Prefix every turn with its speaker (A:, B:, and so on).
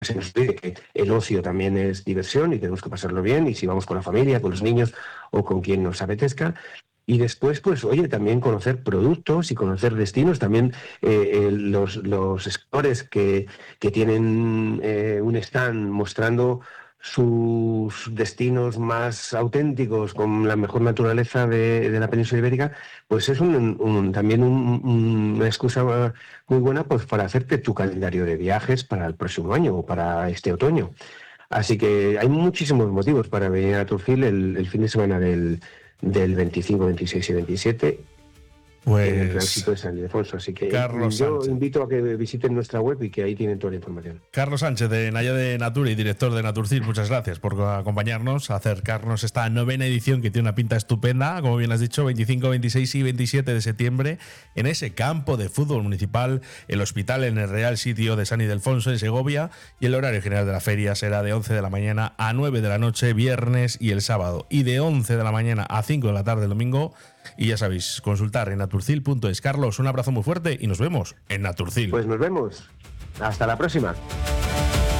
A: se nos olvide que el ocio también es diversión y tenemos que pasarlo bien, y si vamos con la familia, con los niños o con quien nos apetezca. Y después, pues, oye, también conocer productos y conocer destinos. También los expositores que tienen un stand mostrando sus destinos más auténticos con la mejor naturaleza de la península ibérica, pues es también una excusa muy buena, pues, para hacerte tu calendario de viajes para el próximo año o para este otoño. Así que hay muchísimos motivos para venir a Turfil el fin de semana del 25, 26 y 27 en el tránsito de
B: Pues
A: San Ildefonso. Así que
B: Carlos
A: yo
B: Sánchez.
A: invito a que visiten nuestra web y que ahí tienen toda la información.
B: Carlos Sánchez, de Náyade Natur y director de Naturcil, muchas gracias por acompañarnos, acercarnos esta 9ª edición que tiene una pinta estupenda, como bien has dicho, 25, 26 y 27 de septiembre, en ese campo de fútbol municipal, el hospital en el Real Sitio de San Ildefonso, en Segovia, y el horario general de la feria será de 11 de la mañana a 9 de la noche, viernes y el sábado, y de 11 de la mañana a 5 de la tarde el domingo. Y ya sabéis, consultar en naturcil.es. Carlos, un abrazo muy fuerte y nos vemos en Naturcil.
A: Pues nos vemos. Hasta la próxima.